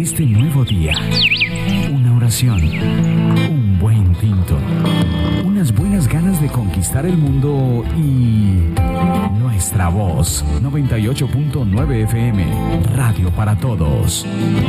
este nuevo día. Una oración, un buen tinto, unas buenas ganas de conquistar el mundo y nuestra voz. 98.9 FM, Radio para Todos.